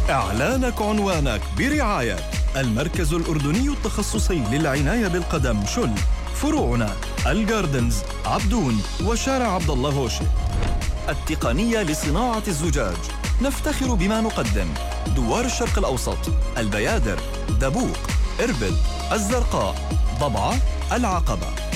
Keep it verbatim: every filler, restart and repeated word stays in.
إعلانك عنوانك برعاية المركز الأردني التخصصي للعناية بالقدم شل، فروعنا الجاردنز، عبدون، وشارع عبد الله هوشي. التقنية لصناعة الزجاج، نفتخر بما نقدم: دوار الشرق الأوسط، البيادر، دبوق، إربد، الزرقاء، ضبعة، العقبة.